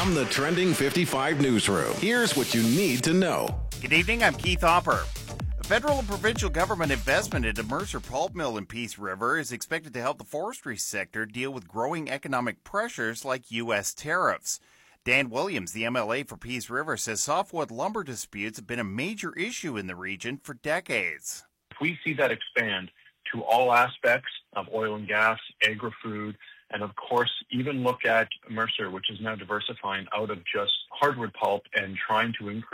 From the Trending 55 newsroom, here's what you need to know. Good evening, I'm Keith Hopper. Federal and provincial government investment into Mercer Pulp Mill in Peace River is expected to help the forestry sector deal with growing economic pressures like U.S. tariffs. Dan Williams, the MLA for Peace River, says softwood lumber disputes have been a major issue in the region for decades. If we see that expand to all aspects of oil and gas, agri-food, and of course, even look at Mercer, which is now diversifying out of just hardwood pulp and trying to increase